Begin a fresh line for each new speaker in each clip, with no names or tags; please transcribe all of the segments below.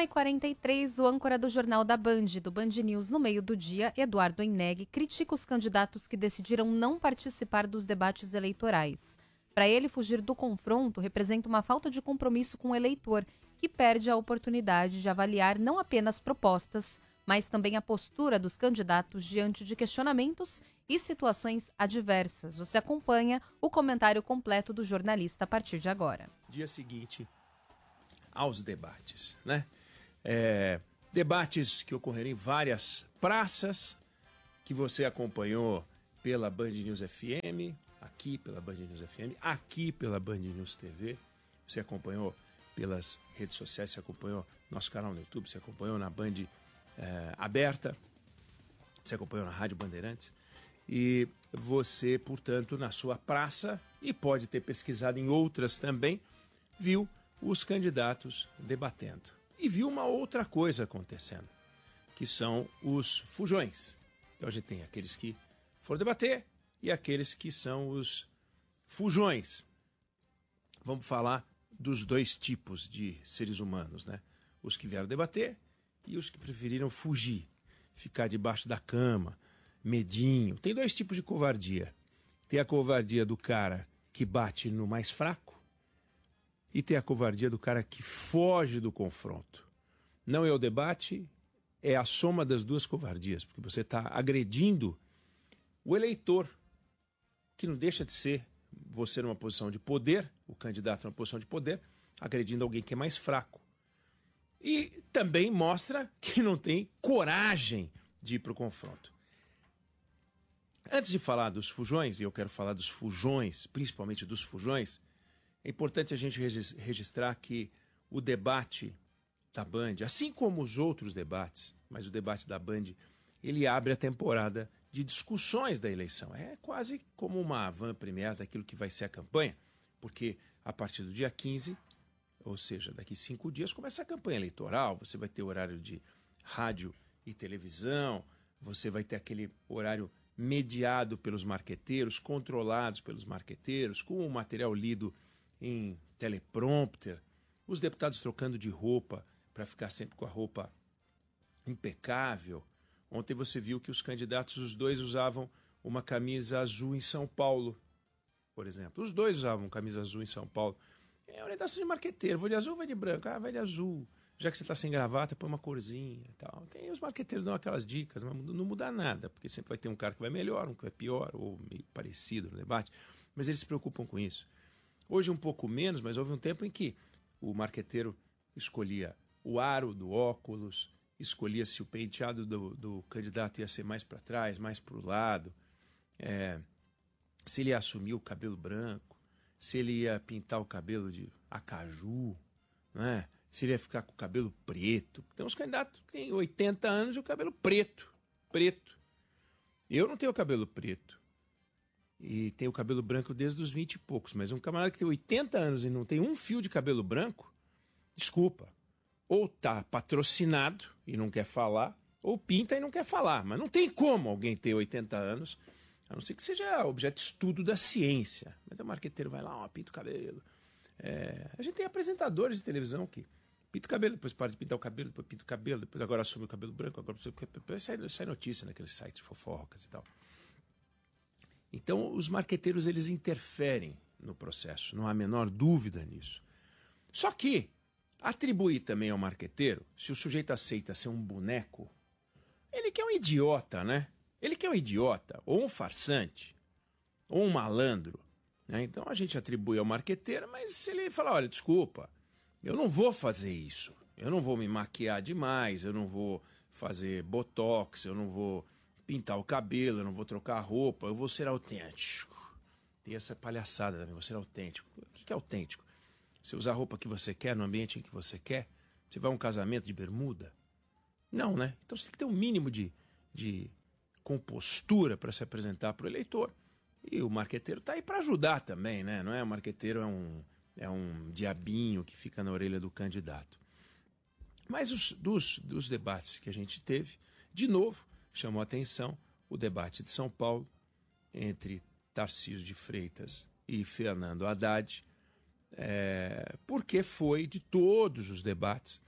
1h43, o âncora do Jornal da Band, do Band News no meio do dia, Eduardo Eneg, critica os candidatos que decidiram não participar dos debates eleitorais. Para ele, fugir do confronto representa uma falta de compromisso com o eleitor, que perde a oportunidade de avaliar não apenas propostas, mas também a postura dos candidatos diante de questionamentos e situações adversas. Você acompanha o comentário completo do jornalista a partir de agora.
Dia seguinte aos debates, né? Debates que ocorreram em várias praças, que você acompanhou pela Band News FM, aqui pela Band News FM, aqui pela Band News TV, você acompanhou pelas redes sociais, você acompanhou nosso canal no YouTube, você acompanhou na Band aberta, você acompanhou na Rádio Bandeirantes, e você, portanto, na sua praça, e pode ter pesquisado em outras também, viu os candidatos debatendo. E viu uma outra coisa acontecendo, que são os fujões. Então a gente tem aqueles que foram debater e aqueles que são os fujões. Vamos falar dos dois tipos de seres humanos, né? Os que vieram debater e os que preferiram fugir, ficar debaixo da cama, medinho. Tem dois tipos de covardia. Tem a covardia do cara que bate no mais fraco e tem a covardia do cara que foge do confronto. Não é o debate, é a soma das duas covardias, porque você está agredindo o eleitor, que não deixa de ser você numa posição de poder, o candidato numa posição de poder, agredindo alguém que é mais fraco. E também mostra que não tem coragem de ir para o confronto. Antes de falar dos fujões, e eu quero falar dos fujões, principalmente dos fujões, é importante a gente registrar que o debate da Band, assim como os outros debates, mas o debate da Band, ele abre a temporada de discussões da eleição. É quase como uma avant-première daquilo que vai ser a campanha, porque a partir do dia 15, ou seja, daqui 5 dias, começa a campanha eleitoral, você vai ter horário de rádio e televisão, você vai ter aquele horário mediado pelos marqueteiros, controlados pelos marqueteiros, com o material lido em teleprompter, os deputados trocando de roupa para ficar sempre com a roupa impecável. Ontem você viu que os candidatos, os dois usavam uma camisa azul em São Paulo, por exemplo. Os dois usavam camisa azul em São Paulo. É orientação de marqueteiro, vou de azul, vai de branco, vai de azul. Já que você está sem gravata, põe uma corzinha e tal. Tem os marqueteiros dão aquelas dicas, mas não muda nada, porque sempre vai ter um cara que vai melhor, um que vai pior, ou meio parecido no debate, mas eles se preocupam com isso. Hoje um pouco menos, mas houve um tempo em que o marqueteiro escolhia o aro do óculos, escolhia se o penteado do candidato ia ser mais para trás, mais para o lado, se ele ia assumir o cabelo branco, se ele ia pintar o cabelo de acaju, né? Se ele ia ficar com o cabelo preto. Tem uns candidatos que têm 80 anos e o cabelo preto. Eu não tenho cabelo preto. E tenho cabelo branco desde os 20 e poucos. Mas um camarada que tem 80 anos e não tem um fio de cabelo branco, desculpa. Ou tá patrocinado e não quer falar, ou pinta e não quer falar. Mas não tem como alguém ter 80 anos, a não ser que seja objeto de estudo da ciência. Mas o marqueteiro vai lá, pinta o cabelo. A gente tem apresentadores de televisão que pinta o cabelo, depois para de pintar o cabelo, depois pinta o cabelo, depois agora assume o cabelo branco, agora sai notícia naqueles sites de fofocas e tal. Então, os marqueteiros, eles interferem no processo, não há a menor dúvida nisso. Só que atribuir também ao marqueteiro, se o sujeito aceita ser um boneco, ele que é um idiota, né? Ele que é um idiota, ou um farsante, ou um malandro, né? Então a gente atribui ao marqueteiro, mas se ele falar, olha, desculpa, eu não vou fazer isso, eu não vou me maquiar demais, eu não vou fazer botox, eu não vou pintar o cabelo, eu não vou trocar a roupa, eu vou ser autêntico. Tem essa palhaçada também, vou ser autêntico. O que é autêntico? Você usar a roupa que você quer, no ambiente em que você quer? Você vai a um casamento de bermuda? Não, né? Então você tem que ter um mínimo de compostura para se apresentar para o eleitor. E o marqueteiro está aí para ajudar também, né? Não é? O marqueteiro é um diabinho que fica na orelha do candidato. Mas dos debates que a gente teve, de novo, chamou a atenção o debate de São Paulo entre Tarcísio de Freitas e Fernando Haddad, porque foi, de todos os debates,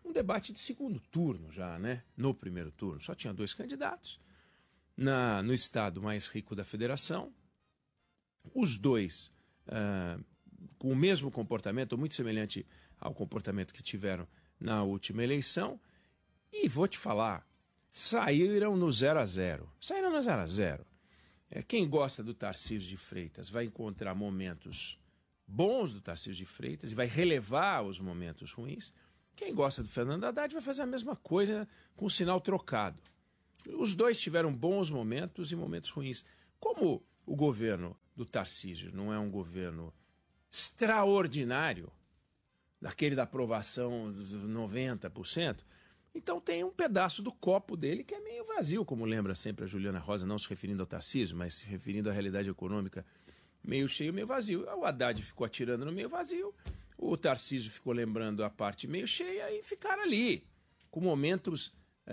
um debate de segundo turno já, né? No primeiro turno. Só tinha 2 candidatos. No estado mais rico da federação. Os dois com o mesmo comportamento, muito semelhante ao comportamento que tiveram na última eleição. E vou te falar, saíram no 0-0. Saíram no 0-0. Quem gosta do Tarcísio de Freitas vai encontrar momentos bons do Tarcísio de Freitas e vai relevar os momentos ruins. Quem gosta do Fernando Haddad vai fazer a mesma coisa com o sinal trocado. Os dois tiveram bons momentos e momentos ruins. Como o governo do Tarcísio não é um governo extraordinário, daquele da aprovação dos 90%, então tem um pedaço do copo dele que é meio vazio, como lembra sempre a Juliana Rosa, não se referindo ao Tarcísio, mas se referindo à realidade econômica, meio cheio, meio vazio. O Haddad ficou atirando no meio vazio, o Tarcísio ficou lembrando a parte meio cheia e ficaram ali, com momentos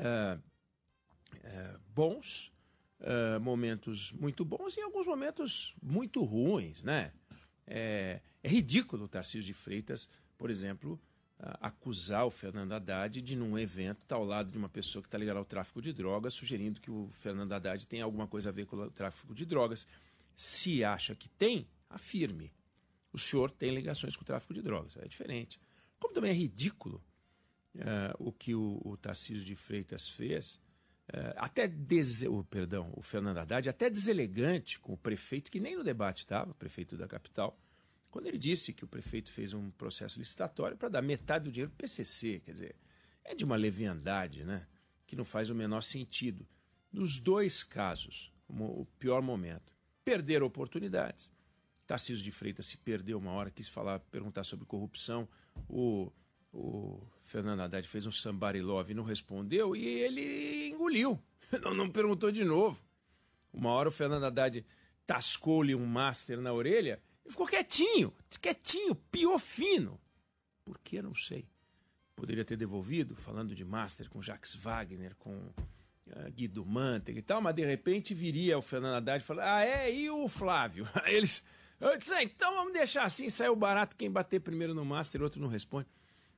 bons, momentos muito bons e alguns momentos muito ruins, né? É ridículo o Tarcísio de Freitas, por exemplo, acusar o Fernando Haddad de, num evento, estar ao lado de uma pessoa que está ligada ao tráfico de drogas, sugerindo que o Fernando Haddad tem alguma coisa a ver com o tráfico de drogas. Se acha que tem, afirme. O senhor tem ligações com o tráfico de drogas. É diferente. Como também é ridículo o que o Tarcísio de Freitas fez, o Fernando Haddad, até deselegante com o prefeito, que nem no debate estava, o prefeito da capital, quando ele disse que o prefeito fez um processo licitatório para dar metade do dinheiro para o PCC. Quer dizer, é de uma leviandade, né? Que não faz o menor sentido. Nos dois casos, o pior momento, perderam oportunidades. Tarcísio de Freitas se perdeu uma hora, quis perguntar sobre corrupção, o Fernando Haddad fez um somebody love e não respondeu, e ele engoliu, não perguntou de novo. Uma hora o Fernando Haddad tascou-lhe um master na orelha e ficou quietinho, piou fino. Por que? Não sei. Poderia ter devolvido, falando de master com Jacques Wagner, com Guido Mantega e tal, mas de repente viria o Fernando Haddad e falar, e o Flávio? Aí eu disse, então vamos deixar assim, saiu barato, quem bater primeiro no master, outro não responde.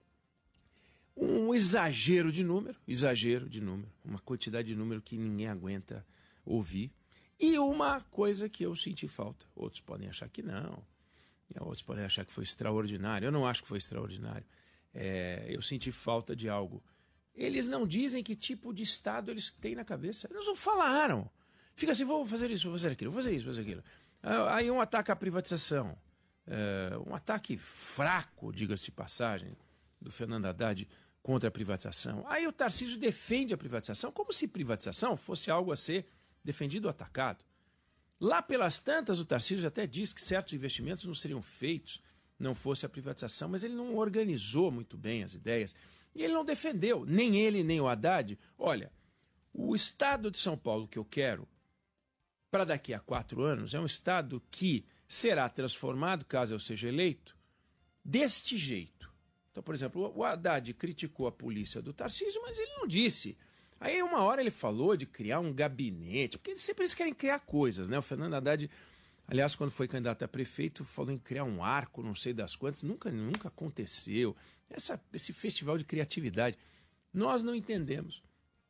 Um exagero de número, uma quantidade de número que ninguém aguenta ouvir. E uma coisa que eu senti falta. Outros podem achar que não, outros podem achar que foi extraordinário. Eu não acho que foi extraordinário. Eu senti falta de algo. Eles não dizem que tipo de Estado eles têm na cabeça. Eles não falaram. Fica assim, vou fazer isso, vou fazer aquilo, vou fazer isso, vou fazer aquilo. Aí um ataque à privatização. Um ataque fraco, diga-se de passagem, do Fernando Haddad contra a privatização. Aí o Tarcísio defende a privatização como se privatização fosse algo a ser defendido ou atacado. Lá pelas tantas, o Tarcísio até diz que certos investimentos não seriam feitos não fosse a privatização, mas ele não organizou muito bem as ideias e ele não defendeu, nem ele nem o Haddad. Olha, o estado de São Paulo que eu quero para daqui a 4 anos é um estado que será transformado, caso eu seja eleito, deste jeito. Então, por exemplo, o Haddad criticou a polícia do Tarcísio, mas ele não disse. Aí uma hora ele falou de criar um gabinete, porque sempre eles querem criar coisas, né? O Fernando Haddad, aliás, quando foi candidato a prefeito, falou em criar um arco, não sei das quantas, nunca aconteceu. Esse festival de criatividade. Nós não entendemos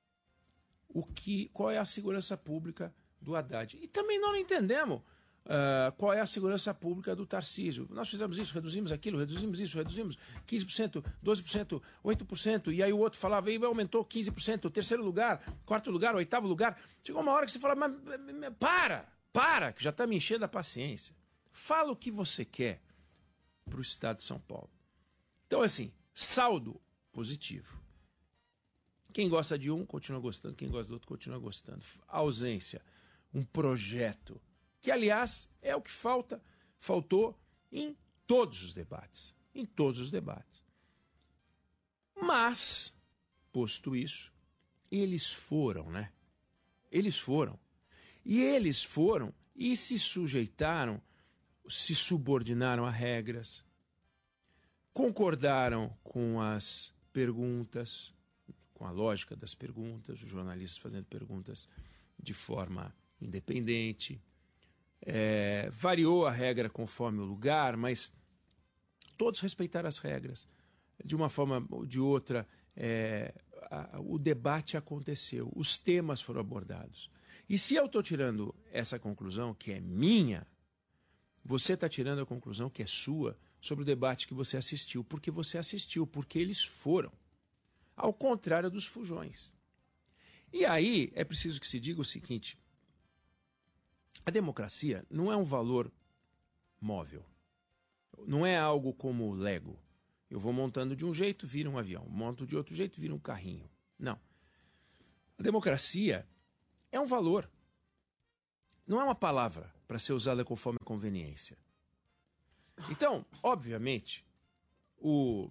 qual é a segurança pública do Haddad. E também nós não entendemos qual é a segurança pública do Tarcísio. Nós fizemos isso, reduzimos aquilo, reduzimos isso, reduzimos 15%, 12%, 8%, e aí o outro falava, e aumentou 15%, o terceiro lugar, quarto lugar, oitavo lugar. Chegou uma hora que você fala, mas para, que já está me enchendo a paciência. Fala o que você quer para o estado de São Paulo. Então, assim, saldo positivo. Quem gosta de um, continua gostando, quem gosta do outro, continua gostando. A ausência, um projeto, que, aliás, é o que faltou em todos os debates. Em todos os debates. Mas, posto isso, eles foram, né? Eles foram. E eles foram e se sujeitaram, se subordinaram a regras, concordaram com as perguntas, com a lógica das perguntas, os jornalistas fazendo perguntas de forma independente. Variou a regra conforme o lugar, mas todos respeitaram as regras. De uma forma ou de outra, o debate aconteceu, os temas foram abordados. E se eu estou tirando essa conclusão, que é minha, você está tirando a conclusão que é sua sobre o debate que você assistiu. Porque você assistiu, porque eles foram. Ao contrário dos fujões. E aí é preciso que se diga o seguinte: a democracia não é um valor móvel. Não é algo como o Lego. Eu vou montando de um jeito, vira um avião. Monto de outro jeito, vira um carrinho. Não. A democracia é um valor. Não é uma palavra para ser usada conforme a conveniência. Então, obviamente, o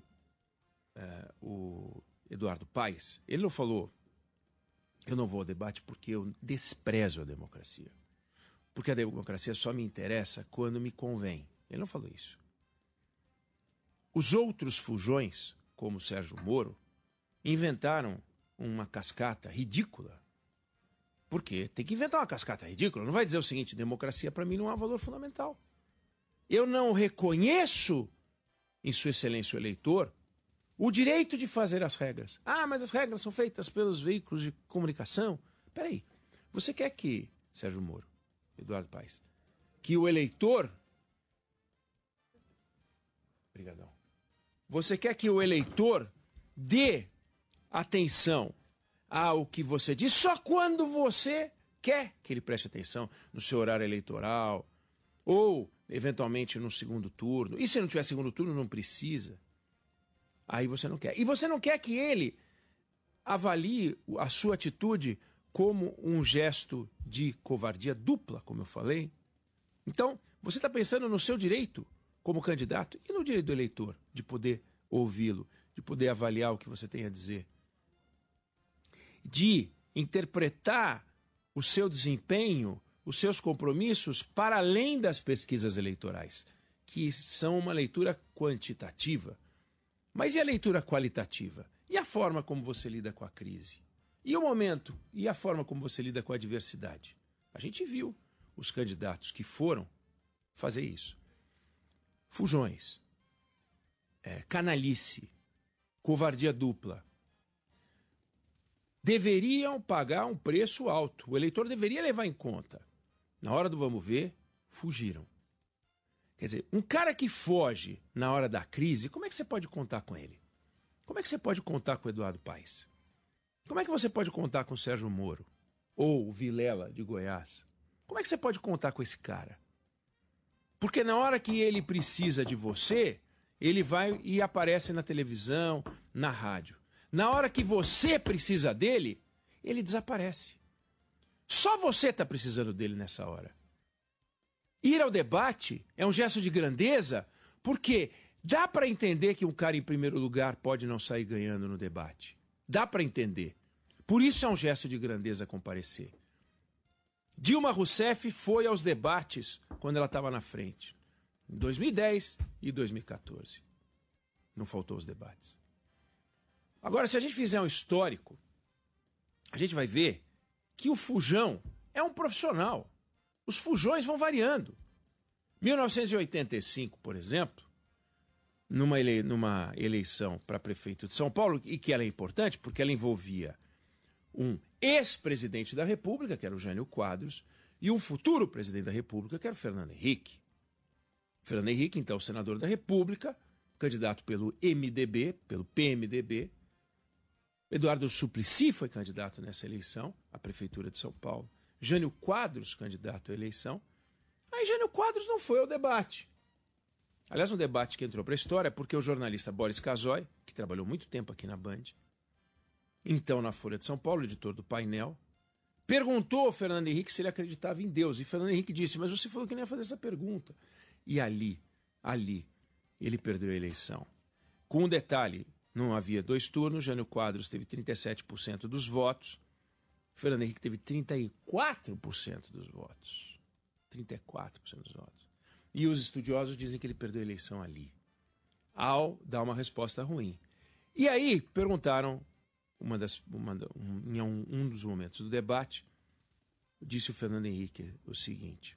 Eduardo Paes, ele não falou: eu não vou ao debate porque eu desprezo a democracia. Porque a democracia só me interessa quando me convém. Ele não falou isso. Os outros fujões, como o Sérgio Moro, inventaram uma cascata ridícula. Porque tem que inventar uma cascata ridícula. Não vai dizer o seguinte: democracia para mim não é um valor fundamental. Eu não reconheço, em Sua Excelência o eleitor, o direito de fazer as regras. Ah, mas as regras são feitas pelos veículos de comunicação. Peraí, você quer que, Sérgio Moro, Eduardo Paes, que o eleitor... Obrigadão. Você quer que o eleitor dê atenção ao que você diz só quando você quer que ele preste atenção no seu horário eleitoral ou, eventualmente, no segundo turno. E se não tiver segundo turno, não precisa. Aí você não quer. E você não quer que ele avalie a sua atitude como um gesto de covardia dupla, como eu falei. Então, você está pensando no seu direito como candidato e no direito do eleitor de poder ouvi-lo, de poder avaliar o que você tem a dizer, de interpretar o seu desempenho, os seus compromissos para além das pesquisas eleitorais, que são uma leitura quantitativa. Mas e a leitura qualitativa? E a forma como você lida com a crise? E o momento? E a forma como você lida com a adversidade? A gente viu os candidatos que foram fazer isso. Fujões, canalice, covardia dupla. Deveriam pagar um preço alto. O eleitor deveria levar em conta. Na hora do vamos ver, fugiram. Quer dizer, um cara que foge na hora da crise, como é que você pode contar com ele? Como é que você pode contar com o Eduardo Paes? Como é que você pode contar com o Sérgio Moro? Ou o Vilela, de Goiás? Como é que você pode contar com esse cara? Porque na hora que ele precisa de você, ele vai e aparece na televisão, na rádio. Na hora que você precisa dele, ele desaparece. Só você está precisando dele nessa hora. Ir ao debate é um gesto de grandeza, porque dá para entender que um cara em primeiro lugar pode não sair ganhando no debate. Dá para entender. Por isso é um gesto de grandeza comparecer. Dilma Rousseff foi aos debates quando ela estava na frente, em 2010 e 2014. Não faltou os debates. Agora, se a gente fizer um histórico, a gente vai ver que o fujão é um profissional. Os fujões vão variando. 1985, por exemplo, numa eleição para prefeito de São Paulo, e que ela é importante porque ela envolvia um ex-presidente da República, que era o Jânio Quadros, e um futuro presidente da República, que era o Fernando Henrique. Fernando Henrique, então, senador da República, candidato pelo MDB, pelo PMDB. Eduardo Suplicy foi candidato nessa eleição, à Prefeitura de São Paulo. Jânio Quadros, candidato à eleição. Aí Jânio Quadros não foi ao debate. Aliás, um debate que entrou para a história porque o jornalista Boris Casoy, que trabalhou muito tempo aqui na Band, então na Folha de São Paulo, editor do Painel, perguntou ao Fernando Henrique se ele acreditava em Deus. E Fernando Henrique disse: mas você falou que não ia fazer essa pergunta. E ali, ele perdeu a eleição. Com um detalhe, não havia 2 turnos, Jânio Quadros teve 37% dos votos, Fernando Henrique teve 34% dos votos. 34% dos votos. E os estudiosos dizem que ele perdeu a eleição ali, ao dar uma resposta ruim. E aí perguntaram, em um dos momentos do debate, disse o Fernando Henrique o seguinte: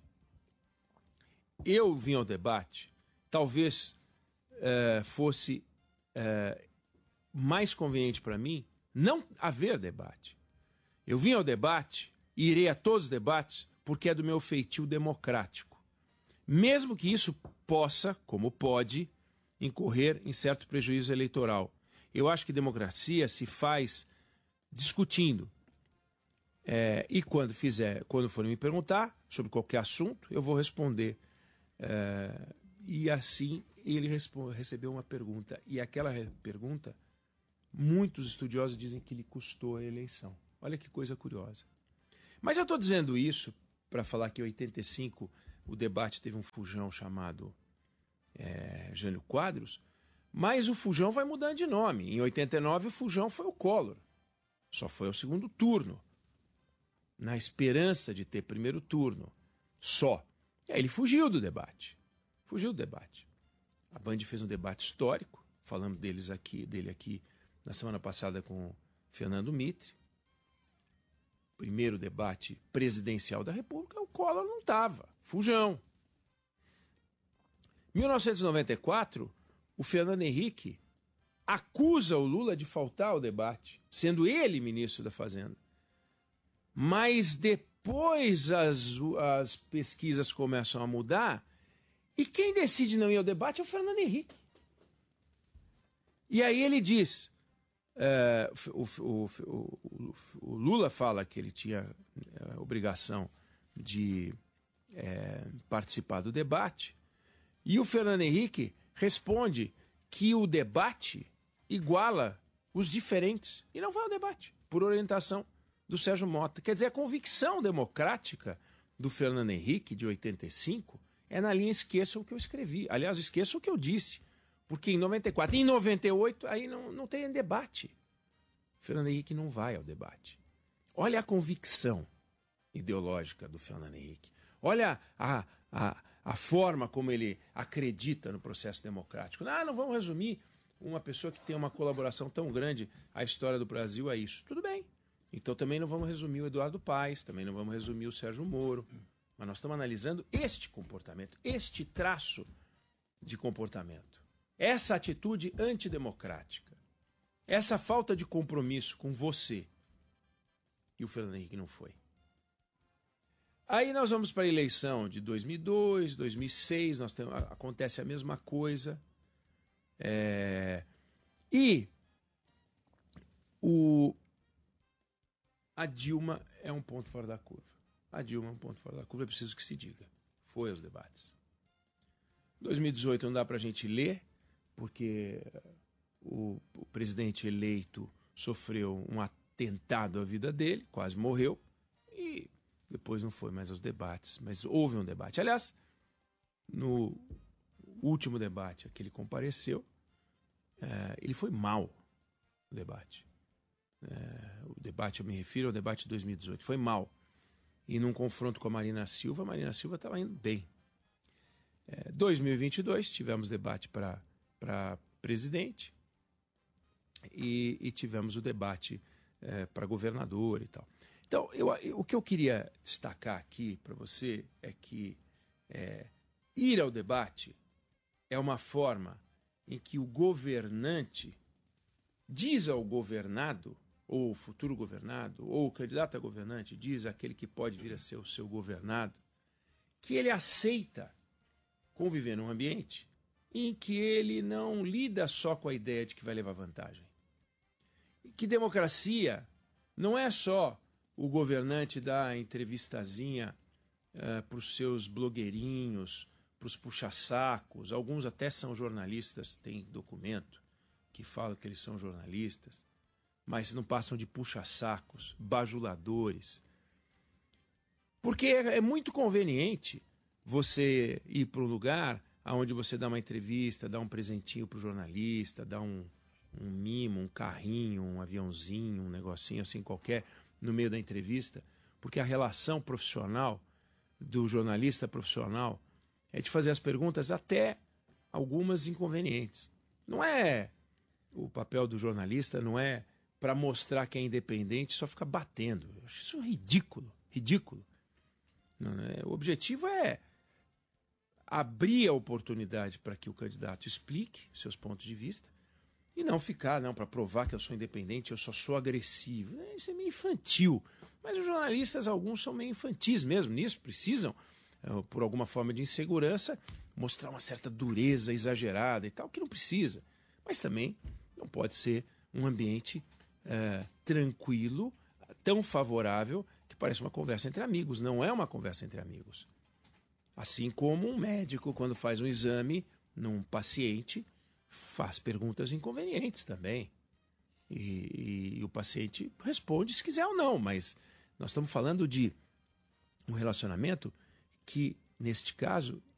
eu vim ao debate, talvez fosse mais conveniente para mim não haver debate. Eu vim ao debate e irei a todos os debates porque é do meu feitio democrático. Mesmo que isso possa, como pode, incorrer em certo prejuízo eleitoral. Eu acho que democracia se faz discutindo. E quando forem me perguntar sobre qualquer assunto, eu vou responder. E assim ele recebeu uma pergunta. E aquela pergunta, muitos estudiosos dizem que lhe custou a eleição. Olha que coisa curiosa. Mas eu estou dizendo isso para falar que em 85 o debate teve um fujão chamado Jânio Quadros, mas o fujão vai mudando de nome. Em 89 o fujão foi o Collor. Só foi ao segundo turno, na esperança de ter primeiro turno. Só. E aí ele fugiu do debate. A Band fez um debate histórico, falamos dele aqui na semana passada com o Fernando Mitre. Primeiro debate presidencial da República, o Collor não estava. Fujão. Em 1994, o Fernando Henrique acusa o Lula de faltar ao debate, sendo ele ministro da Fazenda. Mas depois as pesquisas começam a mudar e quem decide não ir ao debate é o Fernando Henrique. E aí ele diz, o Lula fala que ele tinha a obrigação de participar do debate e o Fernando Henrique responde que o debate iguala os diferentes e não vai ao debate, por orientação do Sérgio Mota. Quer dizer, a convicção democrática do Fernando Henrique, de 85, é na linha esqueça o que eu escrevi. Aliás, esqueça o que eu disse, porque em 94 e em 98 aí não tem debate. O Fernando Henrique não vai ao debate. Olha a convicção ideológica do Fernando Henrique. Olha a forma como ele acredita no processo democrático. Não vamos resumir uma pessoa que tem uma colaboração tão grande à história do Brasil a isso. Tudo bem. Então também não vamos resumir o Eduardo Paes, também não vamos resumir o Sérgio Moro. Mas nós estamos analisando este comportamento, este traço de comportamento. Essa atitude antidemocrática. Essa falta de compromisso com você. E o Fernando Henrique não foi. Aí nós vamos para a eleição de 2002, 2006, acontece a mesma coisa. A Dilma é um ponto fora da curva. É preciso que se diga. Foi aos debates. 2018 não dá para a gente ler, porque o presidente eleito sofreu um atentado à vida dele, quase morreu, e depois não foi mais aos debates. Mas houve um debate. Aliás, no último debate a que ele compareceu, ele foi mal no debate. O debate, eu me refiro ao debate de 2018, foi mal. E num confronto com a Marina Silva estava indo bem. 2022 tivemos debate para presidente e tivemos o debate para governador e tal. Então, o que eu queria destacar aqui para você é que ir ao debate é uma forma em que o governante diz ao governado, ou o futuro governado, ou o candidato a governante diz àquele que pode vir a ser o seu governado, que ele aceita conviver num ambiente em que ele não lida só com a ideia de que vai levar vantagem. Que democracia não é só o governante dar entrevistazinha para os seus blogueirinhos, para os puxa-sacos, alguns até são jornalistas, tem documento que fala que eles são jornalistas, mas não passam de puxa-sacos, bajuladores. Porque é muito conveniente você ir para um lugar onde você dá uma entrevista, dá um presentinho para o jornalista, dá um mimo, um carrinho, um aviãozinho, um negocinho assim qualquer no meio da entrevista, porque a relação profissional do jornalista profissional é de fazer as perguntas até algumas inconvenientes. Não é o papel do jornalista, não é para mostrar que é independente, só ficar batendo. Eu acho isso ridículo, ridículo. O objetivo é abrir a oportunidade para que o candidato explique seus pontos de vista E não ficar, não, para provar que eu sou independente, eu só sou agressivo. Isso é meio infantil. Mas os jornalistas, alguns são meio infantis mesmo nisso, precisam, por alguma forma de insegurança, mostrar uma certa dureza exagerada e tal, que não precisa. Mas também não pode ser um ambiente tranquilo, tão favorável, que parece uma conversa entre amigos. Não é uma conversa entre amigos. Assim como um médico, quando faz um exame num paciente, faz perguntas inconvenientes também. E o paciente responde se quiser ou não, mas nós estamos falando de um relacionamento que, neste caso,